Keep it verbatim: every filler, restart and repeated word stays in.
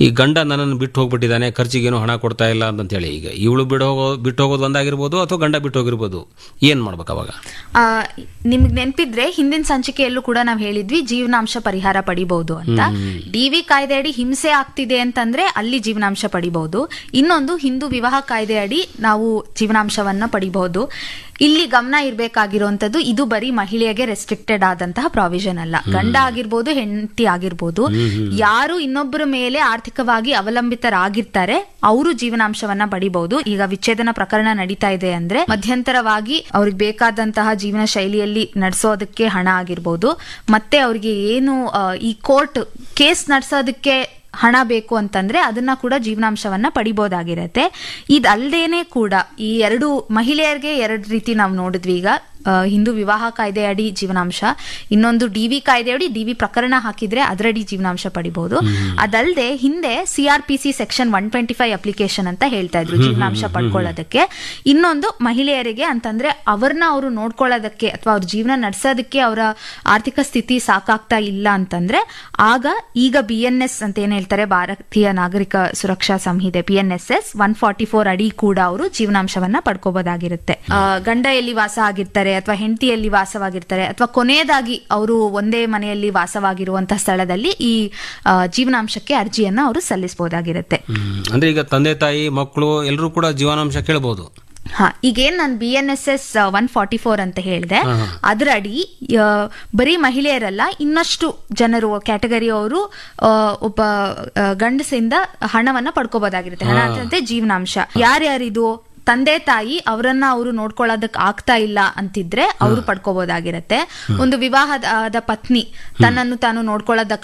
ಈ ಗಂಡ ನನ್ನನ್ನು ಬಿಟ್ಟು ಹೋಗ್ಬಿಟ್ಟಿದ್ದಾನೆ, ಖರ್ಚಿಗೇನು ಹಣ ಕೊಡ್ತಾ ಇಲ್ಲ ಅಂತ ಹೇಳಿ, ಈಗ ಇವಳು ಬಿಡು ಹೋಗೋ ಬಿಟ್ಟು ಹೋಗೋದು ಒಂದಾಗಿರ್ಬೋದು ಅಥವಾ ಗಂಡ ಬಿಟ್ಟು ಹೋಗಿರ್ಬೋದು, ಏನ್ ಮಾಡ್ಬೇಕು ಅವಾಗ? ನಿಮ್ಗೆ ನೆನಪಿದ್ರೆ ಹಿಂದಿನ ಸಂಚಿಕೆಯಲ್ಲೂ ಕೂಡ ನಾವು ಹೇಳಿದ್ವಿ ಜೀವನಾಂಶ ಪರಿಹಾರ ಪಡಿಬಹುದು ಅಂತ. ಡಿ ವಿ ಕಾಯ್ದೆ ಅಡಿ ಹಿಂಸೆ ಆಗ್ತಿದೆ ಅಂತಂದ್ರೆ ಅಲ್ಲಿ ಜೀವನಾಂಶ ಪಡಿಬಹುದು. ಇನ್ನೊಂದು ಹಿಂದೂ ವಿವಾಹ ಕಾಯ್ದೆ ಅಡಿ ನಾವು ಜೀವನಾಂಶವನ್ನ ಪಡಿಬಹುದು. ಇಲ್ಲಿ ಗಮನ ಇರಬೇಕಾಗಿರುವಂತದ್ದು, ಇದು ಬರೀ ಮಹಿಳೆಗೆ ರೆಸ್ಟ್ರಿಕ್ಟೆಡ್ ಆದಂತಹ ಪ್ರಾವಿಷನ್ ಅಲ್ಲ. ಗಂಡ ಆಗಿರ್ಬೋದು, ಹೆಂಡತಿ ಆಗಿರ್ಬೋದು, ಯಾರು ಇನ್ನೊಬ್ಬರ ಮೇಲೆ ಆರ್ಥಿಕವಾಗಿ ಅವಲಂಬಿತರಾಗಿರ್ತಾರೆ ಅವರು ಜೀವನಾಂಶವನ್ನ ಪಡಿಬಹುದು. ಈಗ ವಿಚ್ಛೇದನ ಪ್ರಕರಣ ನಡೀತಾ ಇದೆ ಅಂದ್ರೆ ಮಧ್ಯಂತರವಾಗಿ ಅವ್ರಿಗೆ ಬೇಕಾದಂತಹ ಜೀವನ ಶೈಲಿಯಲ್ಲಿ ನಡೆಸೋದಕ್ಕೆ ಹಣ ಆಗಿರ್ಬೋದು, ಮತ್ತೆ ಅವ್ರಿಗೆ ಏನು ಈ ಕೋರ್ಟ್ ಕೇಸ್ ನಡೆಸೋದಕ್ಕೆ ಹಣ ಬೇಕು ಅಂತಂದ್ರೆ ಅದನ್ನ ಕೂಡ ಜೀವನಾಂಶವನ್ನ ಪಡಿಬಹುದಾಗಿರತ್ತೆ. ಇದಲ್ದೇನೆ ಕೂಡ ಈ ಎರಡು ಮಹಿಳೆಯರಿಗೆ ಎರಡು ರೀತಿ ನಾವು ನೋಡಿದ್ವಿ. ಈಗ ಹಿಂದೂ ವಿವಾಹ ಕಾಯ್ದೆ ಅಡಿ ಜೀವನಾಂಶ, ಇನ್ನೊಂದು ಡಿ ವಿ ಕಾಯ್ದೆ ಅಡಿ ಡಿ ವಿ ಪ್ರಕರಣ ಹಾಕಿದ್ರೆ ಅದರಡಿ ಜೀವನಾಂಶ ಪಡಿಬಹುದು. ಅದಲ್ಲದೆ ಹಿಂದೆ C R P C section one twenty five application ಅಂತ ಹೇಳ್ತಾ ಇದ್ರು ಜೀವನಾಂಶ ಪಡ್ಕೊಳ್ಳೋದಕ್ಕೆ. ಇನ್ನೊಂದು ಮಹಿಳೆಯರಿಗೆ ಅಂತಂದ್ರೆ ಅವ್ರನ್ನ ಅವರು ನೋಡ್ಕೊಳ್ಳೋದಕ್ಕೆ ಅಥವಾ ಅವ್ರ ಜೀವನ ನಡೆಸೋದಕ್ಕೆ ಅವರ ಆರ್ಥಿಕ ಸ್ಥಿತಿ ಸಾಕಾಗ್ತಾ ಇಲ್ಲ ಅಂತಂದ್ರೆ ಆಗ ಈಗ ಬಿ ಎನ್ ಎಸ್ ಅಂತ ಏನ್ ಹೇಳ್ತಾರೆ, ಭಾರತೀಯ ನಾಗರಿಕ ಸುರಕ್ಷಾ ಸಂಹಿತೆ P N S S one forty four ಅಡಿ ಕೂಡ ಅವರು ಜೀವನಾಂಶವನ್ನ ಪಡ್ಕೋಬಹುದಾಗಿರುತ್ತೆ. ಗಂಡ ಎಲ್ಲಿ ವಾಸ ಆಗಿರ್ತಾರೆ ಅಥವಾ ಹೆಂಡತಿಯಲ್ಲಿ ವಾಸವಾಗಿರ್ತಾರೆ ಅಥವಾ ಕೊನೆಯದಾಗಿ ಅವರು ಒಂದೇ ಮನೆಯಲ್ಲಿ ವಾಸವಾಗಿರುವಂತಹ ಸ್ಥಳದಲ್ಲಿ ಈ ಜೀವನಾಂಶಕ್ಕೆ ಅರ್ಜಿಯನ್ನ ಅವರು ಸಲ್ಲಿಸಬಹುದಾಗಿರುತ್ತೆ. ಅಂದ್ರೆ ಈಗ ತಂದೆ ತಾಯಿ ಮಕ್ಕಳು ಎಲ್ಲರೂ ಕೂಡ ಜೀವನಾಂಶ ಕೇಳಬಹುದು. ಹಾ, ಈಗೇನ್ ನಾನು B N S S one forty four ಅಂತ ಹೇಳಿದೆ, ಅದರಡಿ ಬರೀ ಮಹಿಳೆಯರಲ್ಲ ಇನ್ನಷ್ಟು ಜನರು ಕ್ಯಾಟಗರಿ ಅವರು ಒಬ್ಬ ಗಂಡಸಿಂದ ಹಣವನ್ನ ಪಡ್ಕೋಬಹುದಾಗಿರುತ್ತೆ. ಹಣ ಅಂತಂದ್ರೆ ಜೀವನಾಂಶ. ಯಾರ್ಯಾರಿದು ತಂದೆ ತಾಯಿ ಅವರನ್ನ ಅವರು ನೋಡ್ಕೊಳ್ಳೋದಕ್ ಆಗ್ತಾ ಇಲ್ಲ ಅಂತಿದ್ರೆ ಅವರು ಪಡ್ಕೋಬಹುದಾಗಿರತ್ತೆ. ಒಂದು ವಿವಾಹದ ಪತ್ನಿ ತನ್ನನ್ನು ತಾನು ನೋಡ್ಕೊಳ್ಳೋದಕ್